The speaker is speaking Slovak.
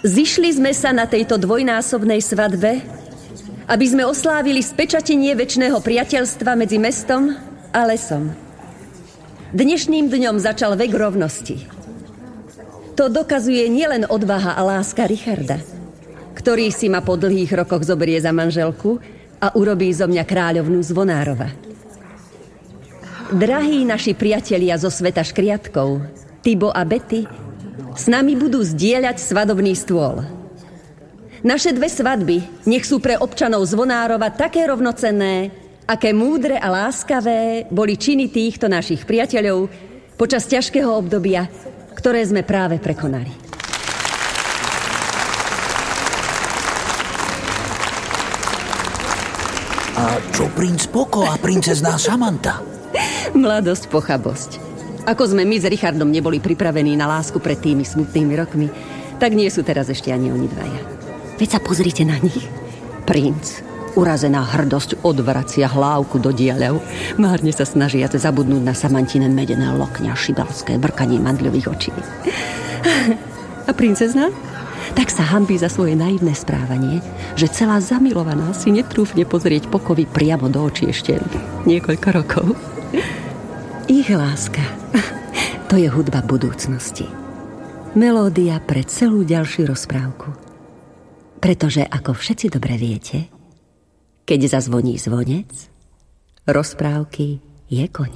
Zišli sme sa na tejto dvojnásobnej svadbe, aby sme oslávili spečatenie večného priateľstva medzi mestom a lesom. Dnešným dňom začal vek rovnosti. To dokazuje nielen odvaha a láska Richarda, ktorý si ma po dlhých rokoch zoberie za manželku a urobí zo mňa kráľovnú Zvonárova. Drahí naši priatelia zo sveta škriatkov, Tibo a Betty, s nami budú zdieľať svadobný stôl. Naše dve svadby nech sú pre občanov Zvonárova také rovnocenné, aké múdre a láskavé boli činy týchto našich priateľov počas ťažkého obdobia, ktoré sme práve prekonali. A čo princ Poco a princezná Samantha? Mladosť, pochabosť. Ako sme my s Richardom neboli pripravení na lásku pred tými smutnými rokmi, tak nie sú teraz ešte ani oni dvaja. Veď sa pozrite na nich. Princ, urazená hrdosť, odvracia hlávku do diaľov, márne sa snažiace zabudnúť na Samantine medené lokňa, šibalské vrkanie mandľových očí. A princezna? Tak sa hanbí za svoje naivné správanie, že celá zamilovaná si netrúfne pozrieť Pokovi priamo do očí ešte niekoľko rokov. Ich láska, to je hudba budúcnosti. Melódia pre celú ďalšiu rozprávku. Pretože, ako všetci dobre viete, keď zazvoní zvonec, rozprávky je koniec.